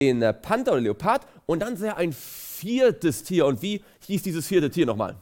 den Panther oder Leopard und dann sah er ein viertes Tier. Und wie hieß dieses vierte Tier nochmal?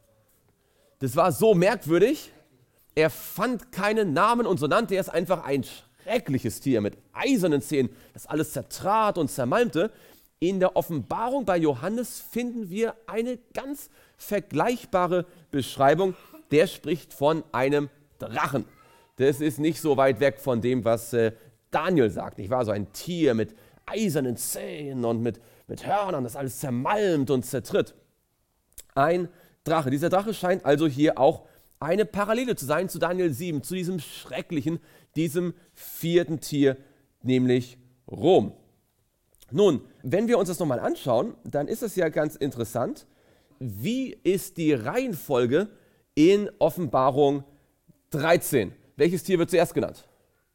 Das war so merkwürdig, er fand keinen Namen und so nannte er es einfach ein schreckliches Tier mit eisernen Zähnen, das alles zertrat und zermalmte. In der Offenbarung bei Johannes finden wir eine ganz vergleichbare Beschreibung. Der spricht von einem Drachen. Das ist nicht so weit weg von dem, was Daniel sagt. Nicht wahr? So ein Tier mit eisernen Zähnen und mit Hörnern, das alles zermalmt und zertritt. Ein Drache. Dieser Drache scheint also hier auch eine Parallele zu sein zu Daniel 7, zu diesem schrecklichen, diesem vierten Tier, nämlich Rom. Nun, wenn wir uns das nochmal anschauen, dann ist es ja ganz interessant, wie ist die Reihenfolge in Offenbarung 13? Welches Tier wird zuerst genannt?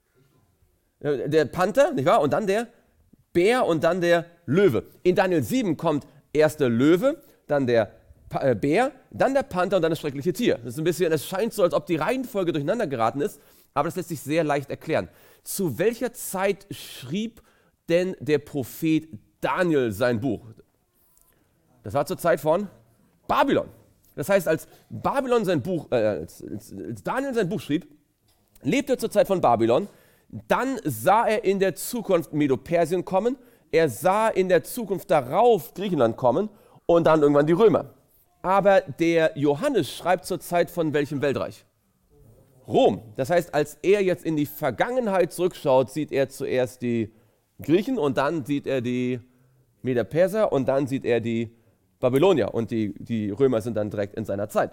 Der Panther, nicht wahr? Und dann der Bär und dann der Löwe. In Daniel 7 kommt erst der Löwe, dann der Bär, dann der Panther und dann das schreckliche Tier. Das ist ein bisschen, es scheint so, als ob die Reihenfolge durcheinander geraten ist, aber das lässt sich sehr leicht erklären. Zu welcher Zeit schrieb denn der Prophet Daniel sein Buch? Das war zur Zeit von Babylon. Das heißt, als Daniel sein Buch schrieb, lebte er zur Zeit von Babylon. Dann sah er in der Zukunft Medo-Persien kommen. Er sah in der Zukunft darauf Griechenland kommen und dann irgendwann die Römer. Aber der Johannes schreibt zur Zeit von welchem Weltreich? Rom. Das heißt, als er jetzt in die Vergangenheit zurückschaut, sieht er zuerst die Griechen und dann sieht er die Meder-Perser und dann sieht er die Babylonier und die Römer sind dann direkt in seiner Zeit.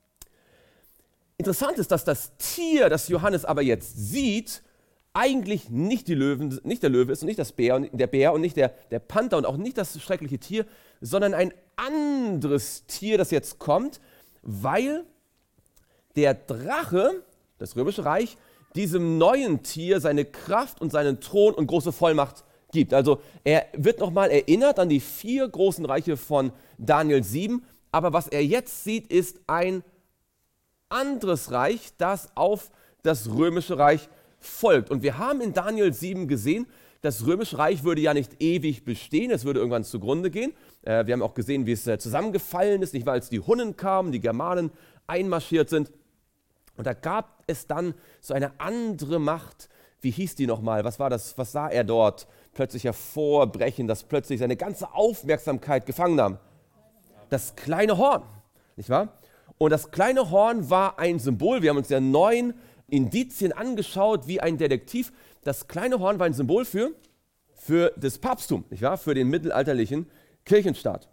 Interessant ist, dass das Tier, das Johannes aber jetzt sieht, eigentlich nicht der Löwe ist und nicht der Bär und nicht der Panther und auch nicht das schreckliche Tier, sondern ein anderes Tier, das jetzt kommt, weil der Drache, das Römische Reich, diesem neuen Tier seine Kraft und seinen Thron und große Vollmacht gibt. Also er wird nochmal erinnert an die 4 großen Reiche von Daniel 7, aber was er jetzt sieht, ist ein anderes Reich, das auf das Römische Reich folgt. Und wir haben in Daniel 7 gesehen, das Römische Reich würde ja nicht ewig bestehen, es würde irgendwann zugrunde gehen. Wir haben auch gesehen, wie es zusammengefallen ist, nicht wahr, als die Hunnen kamen, die Germanen einmarschiert sind. Und da gab es dann so eine andere Macht. Wie hieß die nochmal? Was war das? Was sah er dort plötzlich hervorbrechen, das plötzlich seine ganze Aufmerksamkeit gefangen nahm? Das kleine Horn, nicht wahr? Und das kleine Horn war ein Symbol. Wir haben uns ja 9 Indizien angeschaut, wie ein Detektiv. Das kleine Horn war ein Symbol für das Papsttum, nicht wahr? Für den mittelalterlichen Kirchenstaat.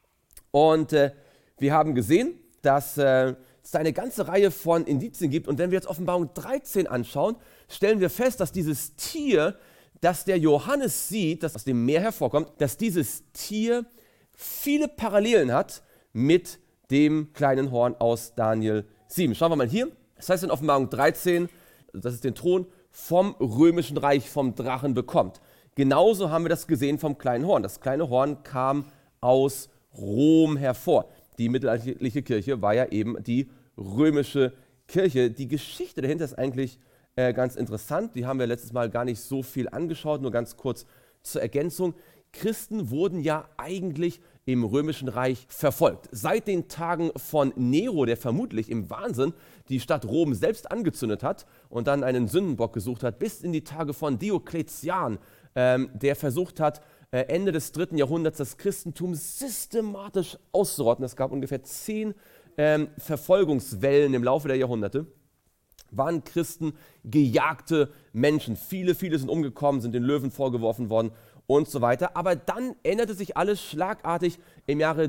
Und wir haben gesehen, dass es eine ganze Reihe von Indizien gibt. Und wenn wir jetzt Offenbarung 13 anschauen, stellen wir fest, dass dieses Tier, das der Johannes sieht, das aus dem Meer hervorkommt, dass dieses Tier viele Parallelen hat mit dem kleinen Horn aus Daniel 7. Schauen wir mal hier. Das heißt in Offenbarung 13, dass es den Thron vom Römischen Reich, vom Drachen bekommt. Genauso haben wir das gesehen vom kleinen Horn. Das kleine Horn kam aus Rom hervor. Die mittelalterliche Kirche war ja eben die römische Kirche. Die Geschichte dahinter ist eigentlich ganz interessant. Die haben wir letztes Mal gar nicht so viel angeschaut, nur ganz kurz zur Ergänzung. Christen wurden ja eigentlich im Römischen Reich verfolgt. Seit den Tagen von Nero, der vermutlich im Wahnsinn die Stadt Rom selbst angezündet hat und dann einen Sündenbock gesucht hat, bis in die Tage von Diokletian, der versucht hat, Ende des 3. Jahrhunderts das Christentum systematisch auszurotten. Es gab ungefähr 10 Verfolgungswellen im Laufe der Jahrhunderte. Waren Christen gejagte Menschen. Viele sind umgekommen, sind den Löwen vorgeworfen worden und so weiter. Aber dann änderte sich alles schlagartig im Jahre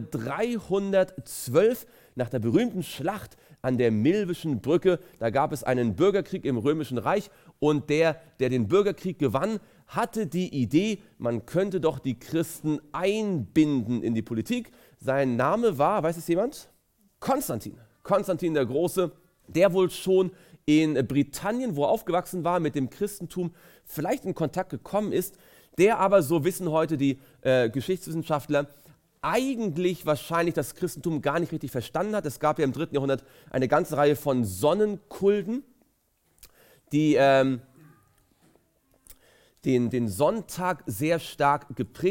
312 nach der berühmten Schlacht an der Milvischen Brücke. Da gab es einen Bürgerkrieg im Römischen Reich und der den Bürgerkrieg gewann, hatte die Idee, man könnte doch die Christen einbinden in die Politik. Sein Name war, weiß es jemand? Konstantin. Konstantin der Große, der wohl schon in Britannien, wo er aufgewachsen war, mit dem Christentum vielleicht in Kontakt gekommen ist, der aber, so wissen heute die Geschichtswissenschaftler, eigentlich wahrscheinlich das Christentum gar nicht richtig verstanden hat. Es gab ja im 3. Jahrhundert eine ganze Reihe von Sonnenkulten, die den Sonntag sehr stark geprägt